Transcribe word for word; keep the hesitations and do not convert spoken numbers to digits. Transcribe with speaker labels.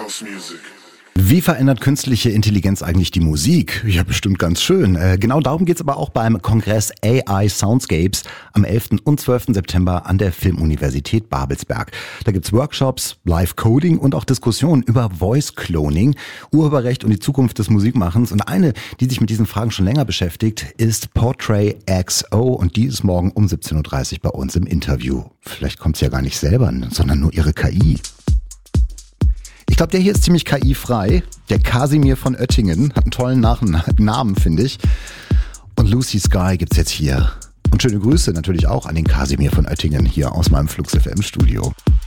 Speaker 1: Wie verändert künstliche Intelligenz eigentlich die Musik? Ja, bestimmt ganz schön. Äh, genau darum geht's aber auch beim Kongress A I Soundscapes am elften und zwölften September an der Filmuniversität Babelsberg. Da gibt's Workshops, Live-Coding und auch Diskussionen über Voice-Cloning, Urheberrecht und die Zukunft des Musikmachens. Und eine, die sich mit diesen Fragen schon länger beschäftigt, ist Portrait X O und die ist morgen um siebzehn Uhr dreißig bei uns im Interview. Vielleicht kommt's ja gar nicht selber, sondern nur ihre K I. Ich glaube, der hier ist ziemlich K I-frei. Der Kasimir von Oettingen hat einen tollen Nach- Namen, finde ich. Und Lucy Sky gibt's jetzt hier. Und schöne Grüße natürlich auch an den Kasimir von Oettingen hier aus meinem Flux F M Studio.